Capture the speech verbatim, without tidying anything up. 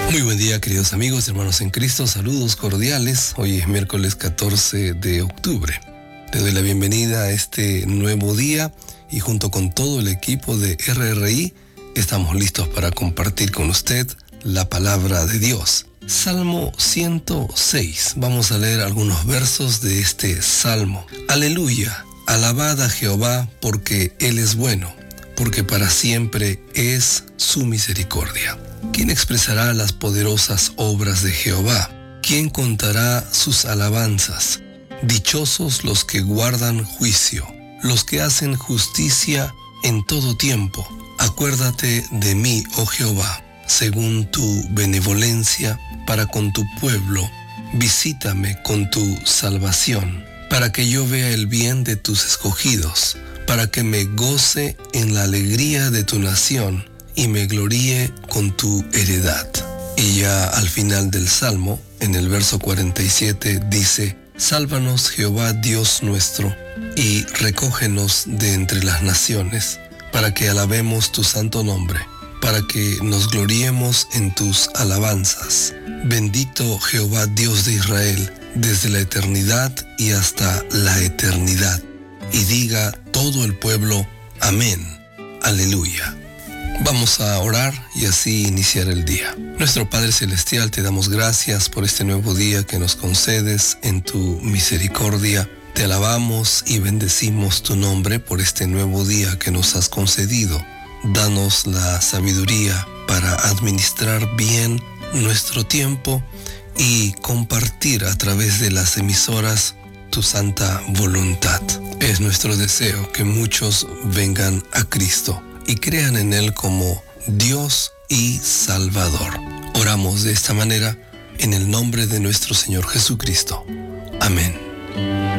Muy buen día, queridos amigos, hermanos en Cristo, saludos cordiales. Hoy es miércoles catorce de octubre. Te doy la bienvenida a este nuevo día y junto con todo el equipo de R R I estamos listos para compartir con usted la palabra de Dios. Salmo ciento seis. Vamos a leer algunos versos de este salmo. Aleluya, alabad a Jehová porque Él es bueno, porque para siempre es su misericordia. ¿Quién expresará las poderosas obras de Jehová? ¿Quién contará sus alabanzas? Dichosos los que guardan juicio, los que hacen justicia en todo tiempo. Acuérdate de mí, oh Jehová, según tu benevolencia para con tu pueblo. Visítame con tu salvación, para que yo vea el bien de tus escogidos, para que me goce en la alegría de tu nación y me gloríe con tu heredad. Y ya al final del Salmo, en el verso cuarenta y siete, dice: Sálvanos, Jehová Dios nuestro, y recógenos de entre las naciones, para que alabemos tu santo nombre, para que nos gloriemos en tus alabanzas. Bendito Jehová Dios de Israel, desde la eternidad y hasta la eternidad. Y diga todo el pueblo: Amén. Aleluya. Vamos a orar y así iniciar el día. Nuestro Padre Celestial, te damos gracias por este nuevo día que nos concedes en tu misericordia. Te alabamos y bendecimos tu nombre por este nuevo día que nos has concedido. Danos la sabiduría para administrar bien nuestro tiempo y compartir a través de las emisoras tu santa voluntad. Es nuestro deseo que muchos vengan a Cristo y crean en Él como Dios y Salvador. Oramos de esta manera en el nombre de nuestro Señor Jesucristo. Amén.